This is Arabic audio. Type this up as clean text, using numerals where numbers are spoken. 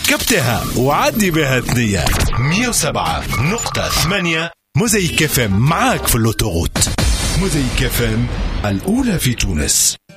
ركبتها وعدي بها ثنية. 107.8 موزايك FM معاك في اللوتوغوت. موزايك FM الأولى في تونس.